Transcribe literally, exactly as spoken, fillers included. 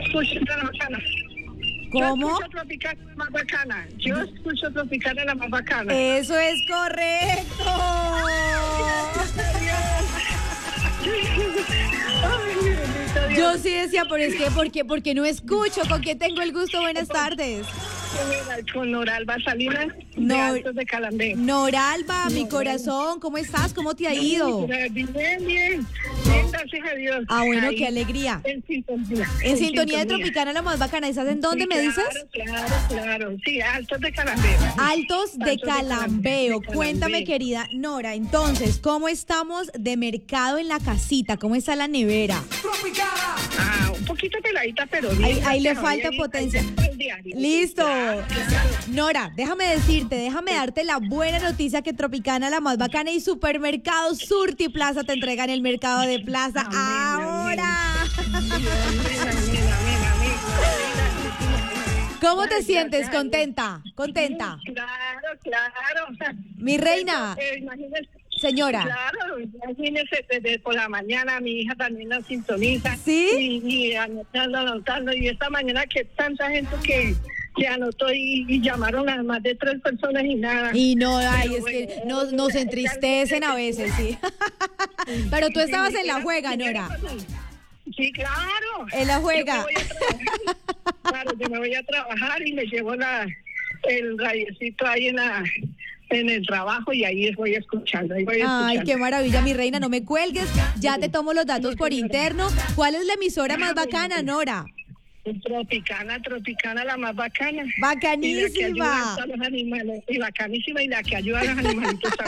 escucho la bacana. ¿Cómo? Yo escucho Tropicana la más bacana. Yo escucho Tropicana la más bacana. Eso es correcto. Yo sí decía, pero es que, ¿por qué? Porque no escucho. ¿Con quién tengo el gusto? Buenas tardes. Con Noralba Salinas, de Nor- Altos de Calambé. Noralba, mi Noralba. corazón, ¿cómo estás? ¿Cómo te ha ido? Bien, bien, bien. Bien, gracias a Dios. Ah, bueno, Ahí, qué alegría. En sintonía. En sintonía de Tropicana la más bacana. ¿Estás en dónde, Sí, me dices? Claro, claro, claro. Sí, Altos de Calambé. Altos de Altos Calambeo. de Cuéntame, Calambé. querida Nora, entonces, ¿cómo estamos de mercado en la casita? ¿Cómo está la nevera? Ah, un poquito peladita, pero bien. Ahí, ahí le Pero falta ahí- potencia. ahí está el diario. Listo. Claro, claro. Nora, déjame decirte, déjame darte la buena noticia que Tropicana, la más bacana, y Supermercado Surti Plaza te entregan el mercado de plaza Amén, ahora. Amén, amén, amén, amén. ¿Cómo te Ay, sientes? gracias a Dios. ¿Contenta? ¿Contenta? Claro, claro. Mi reina. Eh, imagínese, Señora. Claro, imagínese, desde por la mañana mi hija también la sintoniza. ¿Sí? Y, y anotando, anotando. Y esta mañana que tanta gente que, que anotó y, y llamaron a más de tres personas y nada. Y no, ay, Pero es que bueno, nos, nos entristecen a veces, sí. Pero tú estabas en la juega, Nora. Sí, claro. En la juega. Yo me voy a trabajar. Claro, yo me voy a trabajar y me llevo la, el radiecito ahí en la... en el trabajo y ahí voy escuchando, ahí voy Ay, escuchando. qué maravilla, mi reina, no me cuelgues, ya te tomo los datos por interno. ¿Cuál es la emisora más bacana, Nora? Tropicana, Tropicana, la más bacana. Bacanísima. Y la que ayuda a los animales, y bacanísima y la que ayuda a los animalitos también.